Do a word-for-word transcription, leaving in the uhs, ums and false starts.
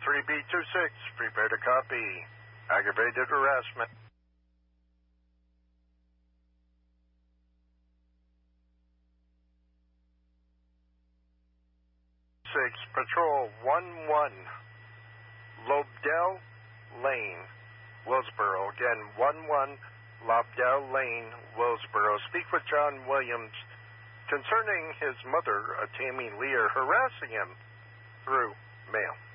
three B two six, prepare to copy. Aggravated harassment. six, Patrol one one, Lobdell Lane, Willsboro. Again, one one, Lobdell Lane, Willsboro. Speak with John Williams concerning his mother, uh, Tammy Lear, harassing him through mail.